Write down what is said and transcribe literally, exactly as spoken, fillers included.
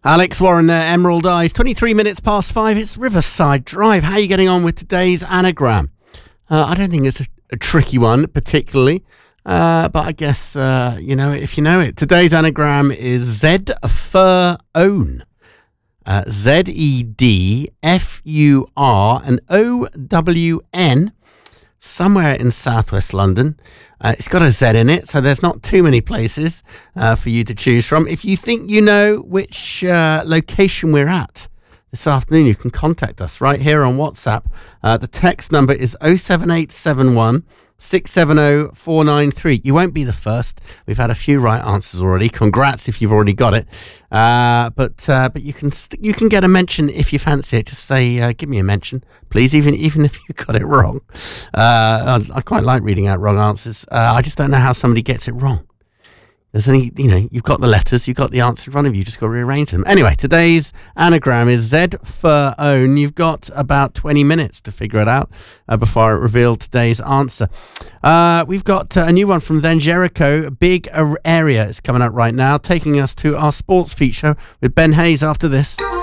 Alex Warren there, Emerald Eyes. twenty-three minutes past five. It's Riverside Drive. How are you getting on with today's anagram? Uh, I don't think it's a, a tricky one particularly, uh, but I guess, uh, you know, if you know it. Today's anagram is Zed Fur Own. Uh, Z E D F U R and O W N, somewhere in southwest London. Uh, it's got a Z in it, so there's not too many places uh, for you to choose from. If you think you know which uh, location we're at this afternoon, you can contact us right here on WhatsApp. Uh, the text number is oh seven eight seven one, six seven oh, four nine three. You won't be the first. We've had a few right answers already. Congrats if you've already got it. Uh, but uh, but you can st- you can get a mention if you fancy it. Just say, uh, give me a mention, please, even even if you got it wrong. Uh, I, I quite like reading out wrong answers. Uh, I just don't know how somebody gets it wrong. There's any, you know, you've got the letters, you've got the answer in front of you, you just got to rearrange them. Anyway, today's anagram is Z Fur Own. You've got about twenty minutes to figure it out uh, before I reveal today's answer. Uh, we've got uh, a new one from Then Jericho, Big Area is coming out right now, taking us to our sports feature with Ben Hayes after this.